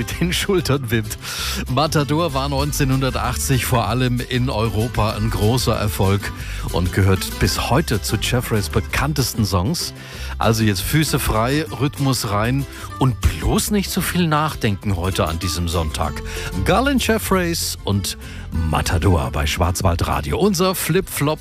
mit den Schultern wippt. Matador war 1980 vor allem in Europa ein großer Erfolg und gehört bis heute zu Jeffreys bekanntesten Songs. Also jetzt Füße frei, Rhythmus rein und bloß nicht so viel nachdenken heute an diesem Sonntag. Garland Jeffreys und Matador bei Schwarzwaldradio. Unser Flip-Flop